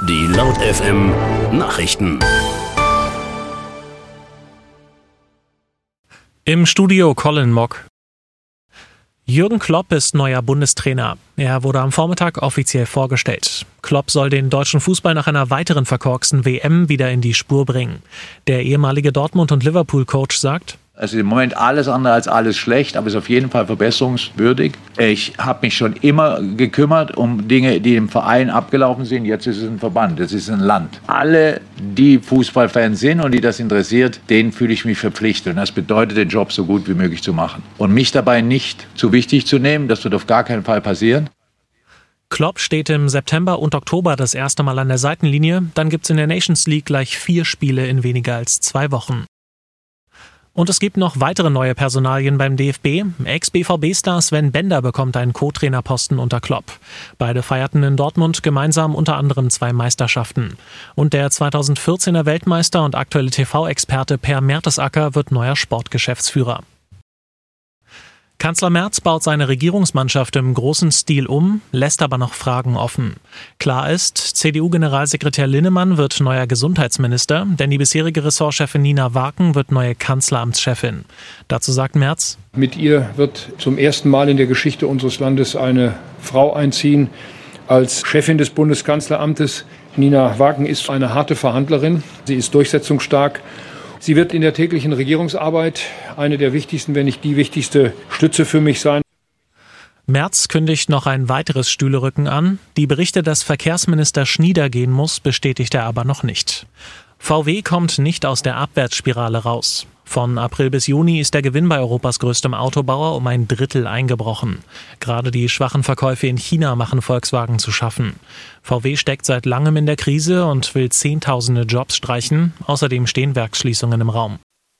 Die Laut FM Nachrichten. Im Studio Colin Mock. Jürgen Klopp ist neuer Bundestrainer. Er wurde am Vormittag offiziell vorgestellt. Klopp soll den deutschen Fußball nach einer weiteren verkorksten WM wieder in die Spur bringen. Der ehemalige Dortmund- und Liverpool-Coach sagt: Also im Moment alles andere als alles schlecht, aber ist auf jeden Fall verbesserungswürdig. Ich habe mich schon immer gekümmert um Dinge, die im Verein abgelaufen sind. Jetzt ist es ein Verband, es ist ein Land. Alle, die Fußballfans sind und die das interessiert, denen fühle ich mich verpflichtet. Und das bedeutet, den Job so gut wie möglich zu machen. Und mich dabei nicht zu wichtig zu nehmen, das wird auf gar keinen Fall passieren. Klopp steht im September und Oktober das erste Mal an der Seitenlinie. Dann gibt's in der Nations League gleich 4 Spiele in weniger als 2 Wochen. Und es gibt noch weitere neue Personalien beim DFB. Ex-BVB-Star Sven Bender bekommt einen Co-Trainerposten unter Klopp. Beide feierten in Dortmund gemeinsam unter anderem 2 Meisterschaften. Und der 2014er Weltmeister und aktuelle TV-Experte Per Mertesacker wird neuer Sportgeschäftsführer. Kanzler Merz baut seine Regierungsmannschaft im großen Stil um, lässt aber noch Fragen offen. Klar ist, CDU-Generalsekretär Linnemann wird neuer Gesundheitsminister, denn die bisherige Ressortchefin Nina Waken wird neue Kanzleramtschefin. Dazu sagt Merz: Mit ihr wird zum ersten Mal in der Geschichte unseres Landes eine Frau einziehen als Chefin des Bundeskanzleramtes. Nina Waken ist eine harte Verhandlerin, sie ist durchsetzungsstark. Sie wird in der täglichen Regierungsarbeit eine der wichtigsten, wenn nicht die wichtigste Stütze für mich sein. Merz kündigt noch ein weiteres Stühlerücken an. Die Berichte, dass Verkehrsminister Schnieder gehen muss, bestätigt er aber noch nicht. VW kommt nicht aus der Abwärtsspirale raus. Von April bis Juni ist der Gewinn bei Europas größtem Autobauer um ein Drittel eingebrochen. Gerade die schwachen Verkäufe in China machen Volkswagen zu schaffen. VW steckt seit langem in der Krise und will Zehntausende Jobs streichen. Außerdem stehen Werksschließungen im Raum.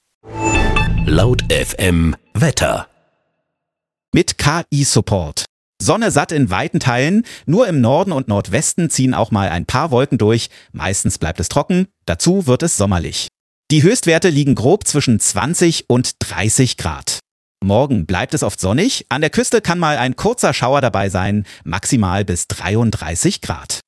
Laut FM Wetter. Mit KI-Support. Sonne satt in weiten Teilen, nur im Norden und Nordwesten ziehen auch mal ein paar Wolken durch, meistens bleibt es trocken, dazu wird es sommerlich. Die Höchstwerte liegen grob zwischen 20 und 30 Grad. Morgen bleibt es oft sonnig, an der Küste kann mal ein kurzer Schauer dabei sein, maximal bis 33 Grad.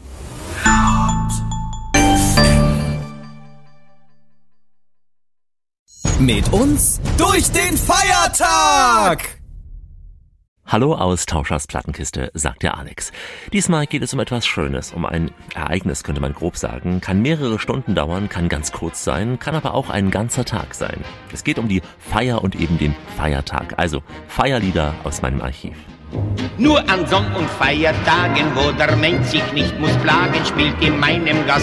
Mit uns durch den Feiertag! Hallo aus Tauschers Plattenkiste, sagt der Alex. Diesmal geht es um etwas Schönes, um ein Ereignis, könnte man grob sagen. Kann mehrere Stunden dauern, kann ganz kurz sein, kann aber auch ein ganzer Tag sein. Es geht um die Feier und eben den Feiertag, also Feierlieder aus meinem Archiv. Nur an Sonn- und Feiertagen, wo der Mensch sich nicht muss plagen, spielt in meinem Gast